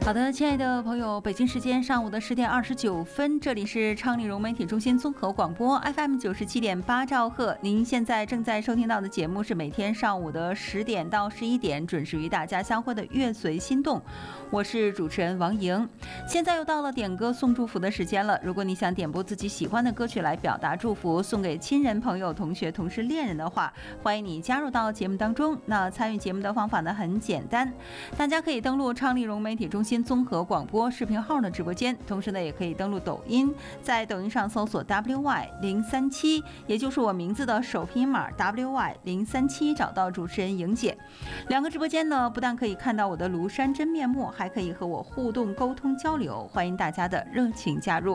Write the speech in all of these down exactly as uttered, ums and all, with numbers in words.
好的，亲爱的朋友，北京时间上午的十点二十九分，这里是昌利融媒体中心综合广播 F M 九十七点八兆赫。您现在正在收听到的节目是每天上午的十点到十一点准时与大家相会的乐随心动，我是主持人王莹。现在又到了点歌送祝福的时间了。如果你想点播自己喜欢的歌曲来表达祝福，送给亲人、朋友、同学、同事、恋人的话，欢迎你加入到节目当中。那参与节目的方法呢很简单，大家可以登录昌利融媒体中心综合广播视频号的直播间，同时呢也可以登录抖音，在抖音上搜索 W Y 零三七，也就是我名字的首拼码 W Y 零三七，找到主持人莹姐。两个直播间呢不但可以看到我的庐山真面目，还可以和我互动沟通交流，欢迎大家的热情加入。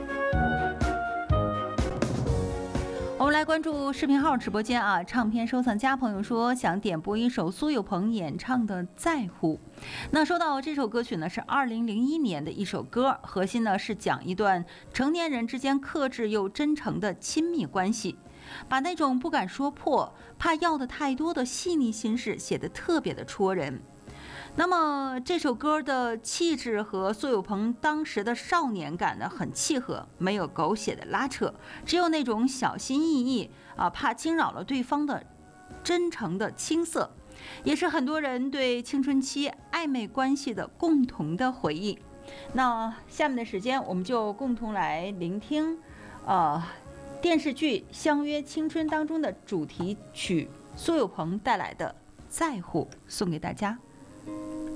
我们来关注视频号直播间啊，唱片收藏家朋友说想点播一首苏有朋演唱的《在乎》。那说到这首歌曲呢，是二零零一年的一首歌，核心呢是讲一段成年人之间克制又真诚的亲密关系，把那种不敢说破、怕要的太多的细腻心事写得特别的戳人。那么这首歌的气质和苏有朋当时的少年感呢很契合，没有狗血的拉扯，只有那种小心翼翼啊，怕惊扰了对方的真诚的青涩，也是很多人对青春期暧昧关系的共同的回忆。那下面的时间我们就共同来聆听呃电视剧《相约青春》当中的主题曲苏有朋带来的《在乎》，送给大家。